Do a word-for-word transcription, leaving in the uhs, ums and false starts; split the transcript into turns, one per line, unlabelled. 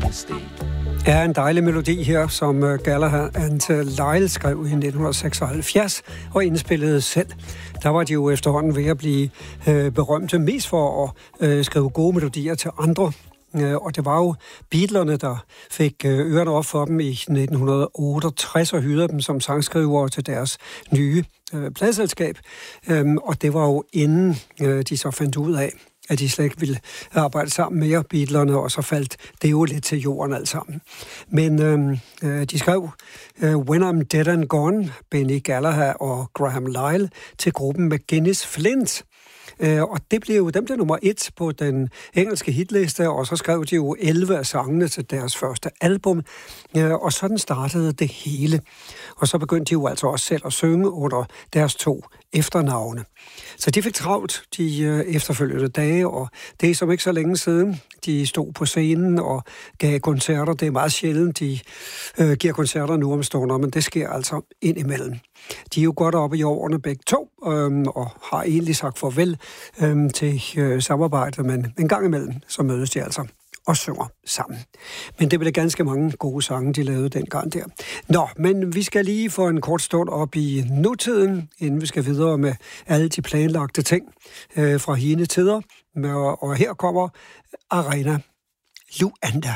Ja, en dejlig melodi her, som Galahad and Lyle skrev i nitten seksoghalvfjerds og indspillede selv. Der var de jo efterhånden ved at blive øh, berømte mest for at øh, skrive gode melodier til andre. Øh, og det var jo Beatlerne, der fik øh, ørerne op for dem i nitten otteogtres og hyrede dem som sangskrivere til deres nye øh, pladselskab. Øh, og det var jo inden øh, de så fandt ud af, at de slet ikke ville arbejde sammen med Beatlerne, og så faldt det jo lidt til jorden alt sammen. Men øh, de skrev øh, When I'm Dead and Gone, Benny Galahad og Graham Lyle, til gruppen McGuinness Flint. Øh, og det blev jo, dem blev nummer et på den engelske hitliste, og så skrev de jo elleve af sangene til deres første album, øh, og sådan startede det hele. Og så begyndte de jo altså også selv at synge under deres to efternavne. Så de fik travlt de øh, efterfølgende dage, og det er som ikke så længe siden, de stod på scenen og gav koncerter. Det er meget sjældent, de øh, giver koncerter nu om stunder, men det sker altså indimellem. De er jo godt oppe i årene begge to, øh, og har egentlig sagt farvel øh, til øh, samarbejdet, men en gang imellem, så mødes de altså og synger sammen. Men det blev ganske mange gode sange, de lavede dengang der. Nå, men vi skal lige få en kort stund op i nutiden, inden vi skal videre med alle de planlagte ting øh, fra hine tider. Og her kommer Arena Luanda.